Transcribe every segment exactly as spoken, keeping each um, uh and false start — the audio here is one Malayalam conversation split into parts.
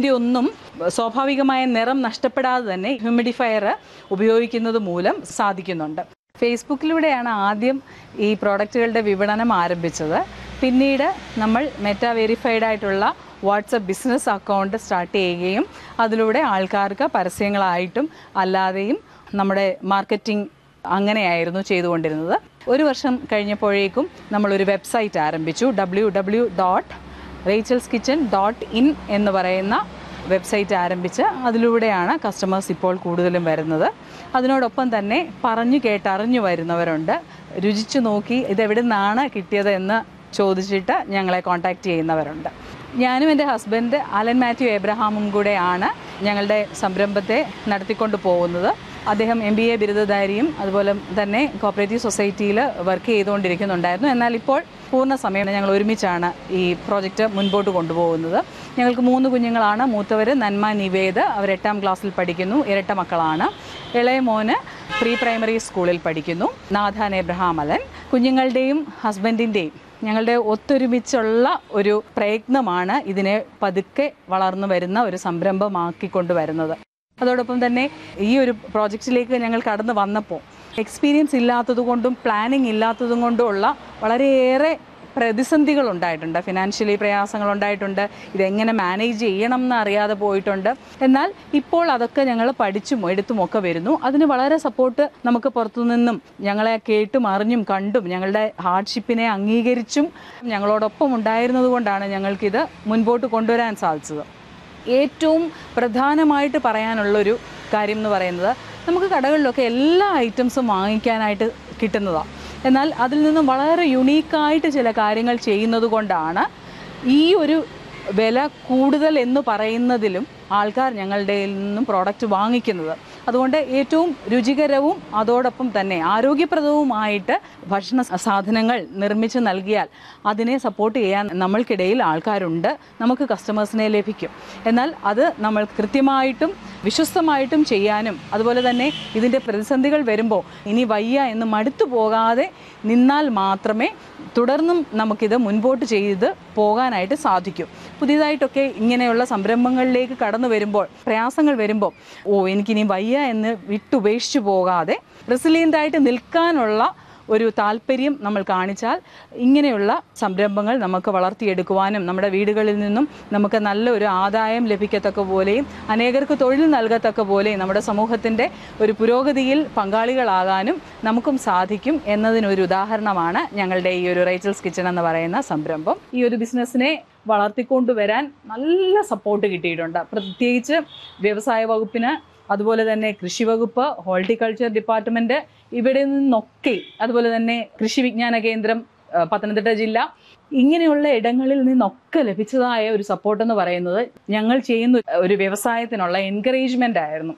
ഇതിൻ്റെ ഒന്നും സ്വാഭാവികമായ നിറം നഷ്ടപ്പെടാതെ തന്നെ ഹ്യൂമിഡിഫയർ ഉപയോഗിക്കുന്നത് മൂലം സാധിക്കുന്നുണ്ട്. ഫേസ്ബുക്കിലൂടെയാണ് ആദ്യം ഈ പ്രോഡക്റ്റുകളുടെ വിപണനം ആരംഭിച്ചത്. പിന്നീട് നമ്മൾ മെറ്റാ വെരിഫൈഡ് ആയിട്ടുള്ള വാട്സപ്പ് ബിസിനസ് അക്കൗണ്ട് സ്റ്റാർട്ട് ചെയ്യുകയും അതിലൂടെ ആൾക്കാർക്ക് പരസ്യങ്ങളായിട്ടും അല്ലാതെയും നമ്മുടെ മാർക്കറ്റിംഗ് അങ്ങനെയായിരുന്നു ചെയ്തുകൊണ്ടിരുന്നത്. ഒരു വർഷം കഴിഞ്ഞപ്പോഴേക്കും നമ്മളൊരു വെബ്സൈറ്റ് ആരംഭിച്ചു. W W dot Rachel's kitchen dot in എന്ന് പറയുന്ന വെബ്സൈറ്റ് ആരംഭിച്ച് അതിലൂടെയാണ് കസ്റ്റമേഴ്സ് ഇപ്പോൾ കൂടുതലും വരുന്നത്. അതിനോടൊപ്പം തന്നെ പറഞ്ഞു കേട്ടറിഞ്ഞു വരുന്നവരുണ്ട്. രുചിച്ചു നോക്കി ഇതെവിടെ നിന്നാണ് കിട്ടിയത് എന്ന് ചോദിച്ചിട്ട് ഞങ്ങളെ കോൺടാക്റ്റ് ചെയ്യുന്നവരുണ്ട്. ഞാനും എൻ്റെ ഹസ്ബൻഡ് അലൻ മാത്യു എബ്രഹാമും കൂടെയാണ് ഞങ്ങളുടെ സംരംഭത്തെ നടത്തിക്കൊണ്ട് പോകുന്നത്. അദ്ദേഹം എം ബി എ ബിരുദധാരിയും അതുപോലെ തന്നെ കോപ്പറേറ്റീവ് സൊസൈറ്റിയിൽ വർക്ക് ചെയ്തുകൊണ്ടിരിക്കുന്നുണ്ടായിരുന്നു. എന്നാൽ ഇപ്പോൾ പൂർണ്ണ സമയം ഞങ്ങൾ ഒരുമിച്ചാണ് ഈ പ്രോജക്റ്റ് മുൻപോട്ട് കൊണ്ടുപോകുന്നത്. ഞങ്ങൾക്ക് മൂന്ന് കുഞ്ഞുങ്ങളാണ്. മൂത്തവർ നന്മ നിവേദ്, അവർ എട്ടാം ക്ലാസ്സിൽ പഠിക്കുന്നു, ഇരട്ട മക്കളാണ്. ഇളയ മോന് പ്രീ പ്രൈമറി സ്കൂളിൽ പഠിക്കുന്നു, നാഥാൻ എബ്രഹാം അലൻ. കുഞ്ഞുങ്ങളുടെയും ഹസ്ബൻഡിൻ്റെയും ഞങ്ങളുടെ ഒത്തൊരുമിച്ചുള്ള ഒരു പ്രയത്നമാണ് ഇതിനെ പതുക്കെ വളർന്നു വരുന്ന ഒരു സംരംഭമാക്കിക്കൊണ്ട് വരുന്നത്. അതോടൊപ്പം തന്നെ ഈ ഒരു പ്രോജക്റ്റിലേക്ക് ഞങ്ങൾ കടന്നു വന്നപ്പോൾ എക്സ്പീരിയൻസ് ഇല്ലാത്തതുകൊണ്ടും പ്ലാനിങ് ഇല്ലാത്തതും കൊണ്ടുമുള്ള വളരെയേറെ പ്രതിസന്ധികൾ ഉണ്ടായിട്ടുണ്ട്. ഫിനാൻഷ്യലി പ്രയാസങ്ങൾ ഉണ്ടായിട്ടുണ്ട്. ഇതെങ്ങനെ മാനേജ് ചെയ്യണം എന്ന് അറിയാതെ പോയിട്ടുണ്ട്. എന്നാൽ ഇപ്പോൾ അതൊക്കെ ഞങ്ങൾ പഠിച്ചും എടുത്തും ഒക്കെ വരുന്നു. അതിന് വളരെ സപ്പോർട്ട് നമുക്ക് പുറത്തുനിന്നും ഞങ്ങളെ കേട്ടും അറിഞ്ഞും കണ്ടും ഞങ്ങളുടെ ഹാർഡ്ഷിപ്പിനെ അംഗീകരിച്ചും ഞങ്ങളോടൊപ്പം ഉണ്ടായിരുന്നത് കൊണ്ടാണ് ഞങ്ങൾക്കിത് മുൻപോട്ട് കൊണ്ടുവരാൻ സാധിച്ചത്. ഏറ്റവും പ്രധാനമായിട്ട് പറയാനുള്ളൊരു കാര്യം എന്ന് പറയുന്നത്, നമുക്ക് കടകളിലൊക്കെ എല്ലാ ഐറ്റംസും വാങ്ങിക്കാനായിട്ട് കിട്ടുന്നതാണ്. എന്നാൽ അതിൽ നിന്നും വളരെ യുണീക്കായിട്ട് ചില കാര്യങ്ങൾ ചെയ്യുന്നത് കൊണ്ടാണ് ഈ ഒരു വില കൂടുതൽ എന്ന് പറയുന്നതിലും ആൾക്കാർ ഞങ്ങളുടെ നിന്നും പ്രോഡക്റ്റ് വാങ്ങിക്കുന്നത്. അതുകൊണ്ട് ഏറ്റവും രുചികരവും അതോടൊപ്പം തന്നെ ആരോഗ്യപ്രദവുമായിട്ട് ഭക്ഷണ സാധനങ്ങൾ നിർമ്മിച്ച് നൽകിയാൽ അതിനെ സപ്പോർട്ട് ചെയ്യാൻ നമ്മൾക്കിടയിൽ ആൾക്കാരുണ്ട്, നമുക്ക് കസ്റ്റമേഴ്സിനെ ലഭിക്കും. എന്നാൽ അത് നമ്മൾ കൃത്യമായിട്ടും വിശ്വസ്തമായിട്ടും ചെയ്യാനും അതുപോലെ തന്നെ ഇതിൻ്റെ പ്രതിസന്ധികൾ വരുമ്പോൾ ഇനി വയ്യ എന്ന് മടുത്തു പോകാതെ നിന്നാൽ മാത്രമേ തുടർന്നും നമുക്കിത് മുൻപോട്ട് ചെയ്ത് പോകാനായിട്ട് സാധിക്കും. പുതിയതായിട്ടൊക്കെ ഇങ്ങനെയുള്ള സംരംഭങ്ങളിലേക്ക് കടന്നു വരുമ്പോൾ പ്രയാസങ്ങൾ വരുമ്പോൾ ഓ എനിക്കിനി വയ്യ എന്ന് വിട്ടുപേക്ഷിച്ചു പോകാതെ റെസിലിയൻ്റായിട്ട് നിൽക്കാനുള്ള ഒരു താല്പര്യം നമ്മൾ കാണിച്ചാൽ ഇങ്ങനെയുള്ള സംരംഭങ്ങൾ നമുക്ക് വളർത്തിയെടുക്കുവാനും നമ്മുടെ വീടുകളിൽ നിന്നും നമുക്ക് നല്ലൊരു ആദായം ലഭിക്കത്തക്ക പോലെയും അനേകർക്ക് തൊഴിൽ നൽകത്തക്ക പോലെയും നമ്മുടെ സമൂഹത്തിൻ്റെ ഒരു പുരോഗതിയിൽ പങ്കാളികളാകാനും നമുക്കും സാധിക്കും എന്നതിനൊരു ഉദാഹരണമാണ് ഞങ്ങളുടെ ഈ ഒരു റേച്ചൽസ് കിച്ചൺ എന്ന് പറയുന്ന സംരംഭം. ഈ ഒരു ബിസിനസ്സിനെ വളർത്തിക്കൊണ്ടുവരാൻ നല്ല സപ്പോർട്ട് കിട്ടിയിട്ടുണ്ട്. പ്രത്യേകിച്ച് വ്യവസായ വകുപ്പിന്, അതുപോലെ തന്നെ കൃഷി വകുപ്പ്, ഹോർട്ടിക്കൾച്ചർ ഡിപ്പാർട്ട്മെൻറ്റ്, ഇവിടെ നിന്നൊക്കെ, അതുപോലെ തന്നെ കൃഷി വിജ്ഞാന കേന്ദ്രം പത്തനംതിട്ട ജില്ല, ഇങ്ങനെയുള്ള ഇടങ്ങളിൽ നിന്നൊക്കെ ലഭിച്ചതായ ഒരു സപ്പോർട്ട് എന്ന് പറയുന്നത് ഞങ്ങൾ ചെയ്യുന്ന ഒരു വ്യവസായത്തിനുള്ള എൻകറേജ്മെൻ്റ് ആയിരുന്നു.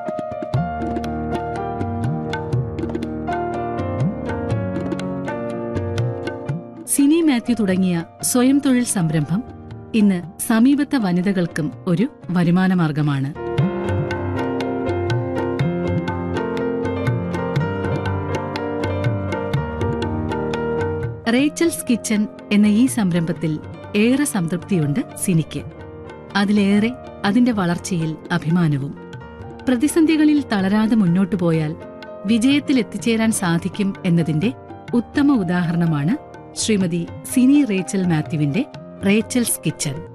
സിനി മാത്യു തുടങ്ങിയ സ്വയം തൊഴിൽ സംരംഭം ഇന്ന് സമീപത്തെ വനിതകൾക്കും ഒരു വരുമാനമാർഗമാണ്. റേച്ചൽസ് കിച്ചൺ എന്ന ഈ സംരംഭത്തിൽ ഏറെ സംതൃപ്തിയുണ്ട് സിനിക്ക്. അതിലേറെ അതിന്റെ വളർച്ചയിൽ അഭിമാനവും. പ്രതിസന്ധികളിൽ തളരാതെ മുന്നോട്ടു പോയാൽ വിജയത്തിലെത്തിച്ചേരാൻ സാധിക്കും എന്നതിന്റെ ഉത്തമ ഉദാഹരണമാണ് Shrimati Sini Rachel മാത്യുവിന്റെ Rachel's kitchen.